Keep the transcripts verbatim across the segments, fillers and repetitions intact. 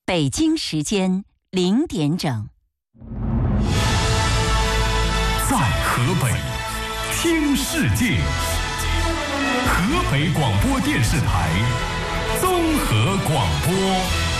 北京时间零点整。 在河北听世界，河北广播电视台综合广播。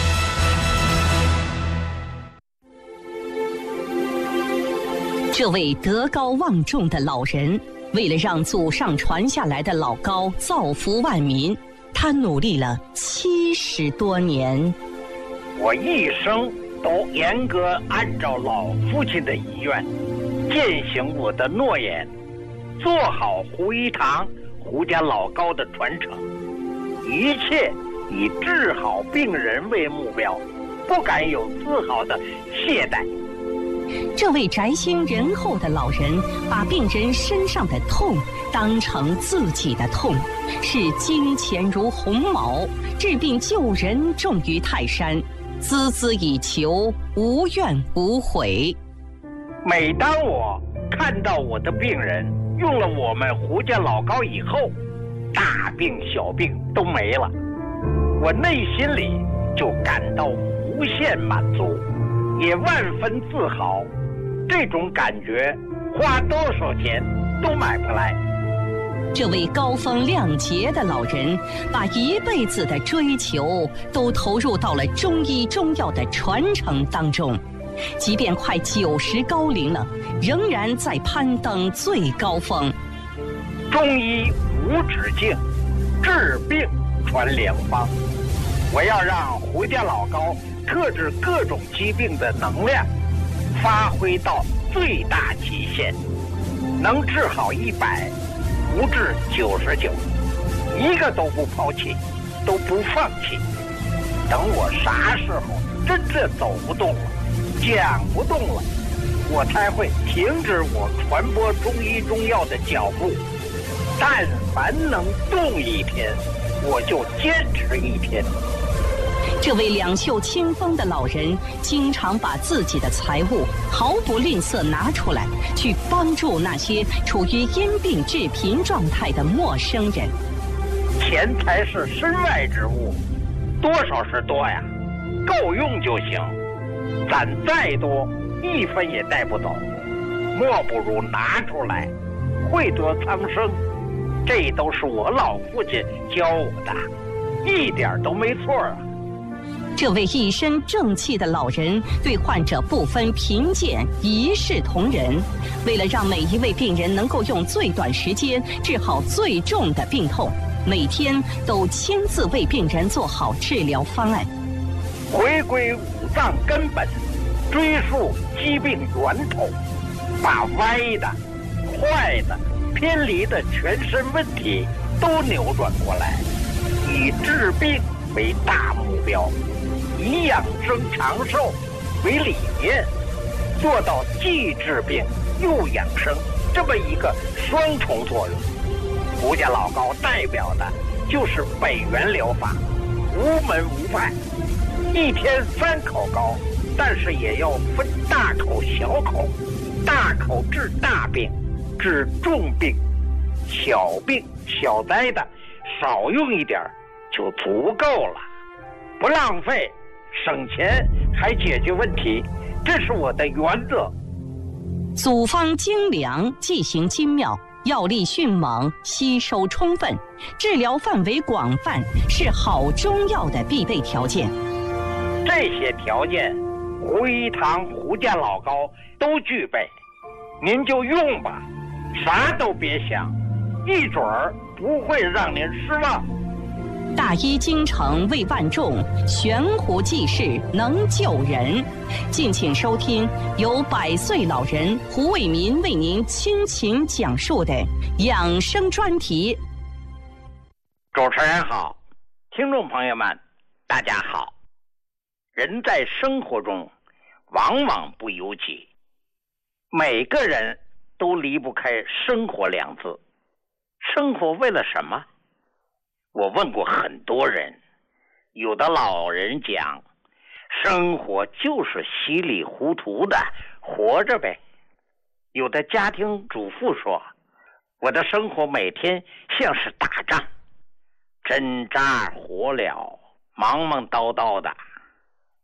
这位德高望重的老人，为了让祖上传下来的老高造福万民，他努力了七十多年。 我一生都严格按照老父亲的遗愿，践行我的诺言，做好胡一堂、胡家老高的传承，一切以治好病人为目标，不敢有丝毫的懈怠。 这位宅心仁厚的老人，把病人身上的痛当成自己的痛，视金钱如鸿毛，治病救人重于泰山，孜孜以求，无怨无悔。 每当我看到我的病人用了我们胡家老高以后，大病小病都没了，我内心里就感到无限满足，也万分自豪。这种感觉花多少钱都买不来。 这位高风亮节的老人，把一辈子的追求都投入到了中医中药的传承当中，即便快九十高龄了，仍然在攀登最高峰。 中医无止境，治病传良方。我要让胡家老高克制各种疾病的能量发挥到最大极限，能治好一百，不治九十九，一个都不抛弃，都不放弃。等我啥时候真正走不动了，讲不动了，我才会停止我传播中医中药的脚步。但凡能动一天，我就坚持一天。 这位两袖清风的老人，经常把自己的财物毫不吝啬拿出来，去帮助那些处于因病致贫状态的陌生人。 钱财是身外之物，多少是多呀，够用就行。攒再多，一分也带不走，莫不如拿出来，惠泽苍生。这都是我老父亲教我的，一点都没错啊。 这位一身正气的老人，对患者不分贫贱，一视同仁。为了让每一位病人能够用最短时间治好最重的病痛，每天都亲自为病人做好治疗方案。 回归五脏根本，追溯疾病源头，把歪的、坏的、偏离的全身问题都扭转过来，以治病为大目标，以养生长寿为理念，做到既治病又养生这么一个双重作用。胡家老高代表的就是北元疗法，无门无派，一天三口膏，但是也要分大口小口，大口治大病，治重病，小病小灾的少用一点就足够了，不浪费，省钱还解决问题，这是我的原则。 组方精良，剂型精妙，药力迅猛，吸收充分，治疗范围广泛，是好中药的必备条件。 这些条件，胡一堂、胡家老高都具备，您就用吧，啥都别想，一准儿不会让您失望。 大医精诚为万众，悬壶济世能救人。敬请收听由百岁老人胡卫民为您倾情讲述的养生专题。 主持人好，听众朋友们大家好。人在生活中往往不由己，每个人都离不开生活两字。生活为了什么？我问过很多人，有的老人讲，生活就是稀里糊涂的活着呗。有的家庭主妇说，我的生活每天像是打仗，针扎火燎，忙忙叨叨的。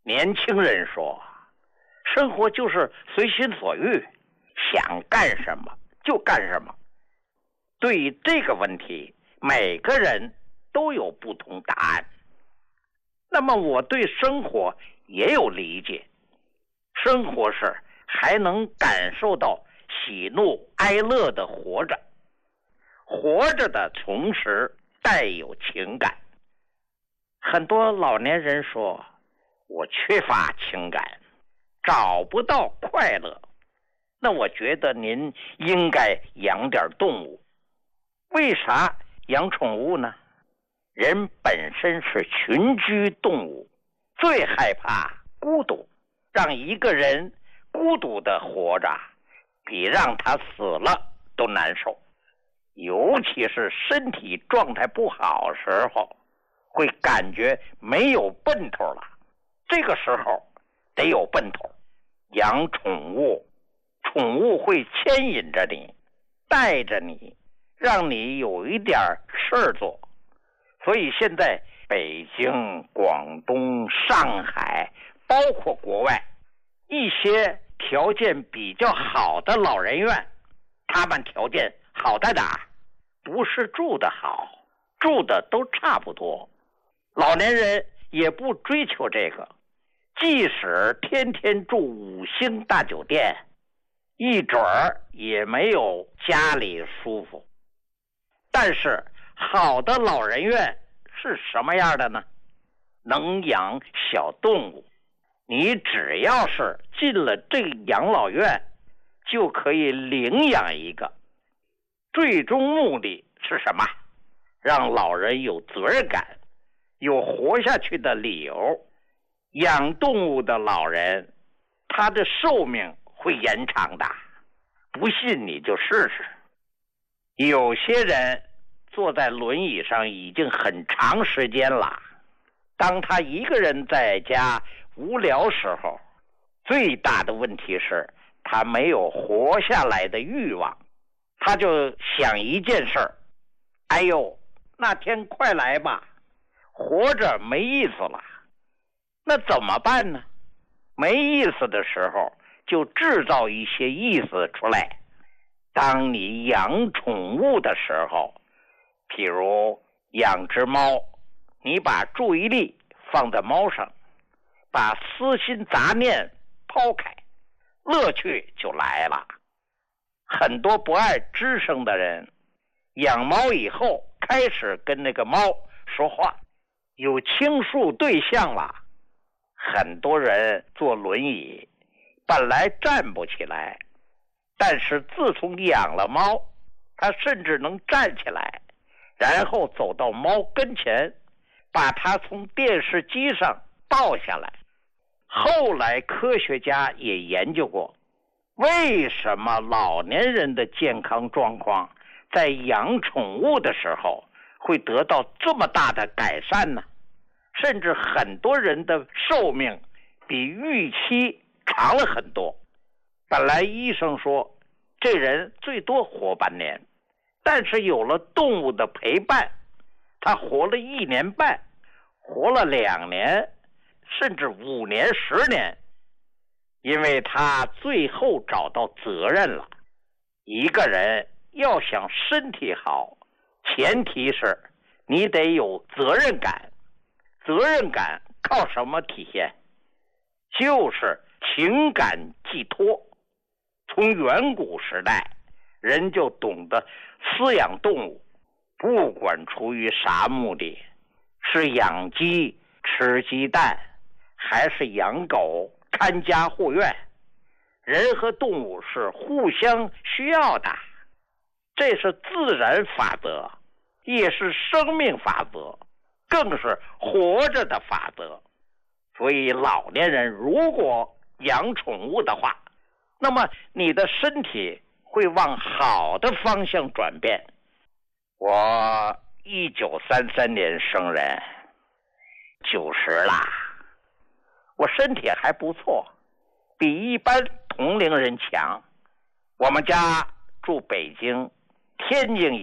年轻人说，生活就是随心所欲，想干什么就干什么。对于这个问题，每个人都有不同答案。那么我对生活也有理解，生活是还能感受到喜怒哀乐的活着，活着的同时带有情感。很多老年人说，我缺乏情感，找不到快乐。那我觉得您应该养点动物。为啥养宠物呢？人本身是群居动物，最害怕孤独。让一个人孤独的活着，比让他死了都难受。尤其是身体状态不好时候，会感觉没有奔头了。这个时候得有奔头。养宠物，宠物会牵引着你，带着你，让你有一点事儿做。所以现在北京、广东、上海，包括国外一些条件比较好的老人院，他们条件好在哪？不是住得好，住的都差不多。老年人也不追求这个，即使天天住五星大酒店，一准儿也没有家里舒服。但是好的老人院是什么样的呢？能养小动物。你只要是进了这养老院，就可以领养一个。最终目的是什么？让老人有责任感，有活下去的理由。养动物的老人，他的寿命会延长的，不信你就试试。有些人坐在轮椅上已经很长时间了，当他一个人在家无聊时候，最大的问题是他没有活下来的欲望。他就想一件事儿，哎呦，那天快来吧，活着没意思了。那怎么办呢？没意思的时候就制造一些意思出来。当你养宠物的时候，譬如养只猫，你把注意力放在猫上，把私心杂念抛开，乐趣就来了。很多不爱吱声的人，养猫以后开始跟那个猫说话，有倾诉对象了。很多人坐轮椅，本来站不起来，但是自从养了猫，他甚至能站起来，然后走到猫跟前，把它从电视机上抱下来。后来科学家也研究过，为什么老年人的健康状况在养宠物的时候会得到这么大的改善呢？甚至很多人的寿命比预期长了很多。本来医生说这人最多活半年，但是有了动物的陪伴，他活了一年半，活了两年，甚至五年、十年。因为他最后找到责任了。一个人要想身体好，前提是你得有责任感。责任感靠什么体现？就是情感寄托。从远古时代，人就懂得饲养动物，不管出于啥目的，是养鸡吃鸡蛋，还是养狗看家护院，人和动物是互相需要的。这是自然法则，也是生命法则，更是活着的法则。所以老年人如果养宠物的话，那么你的身体会往好的方向转变。我一九三三年生人，九十啦，我身体还不错，比一般同龄人强。我们家住北京、天津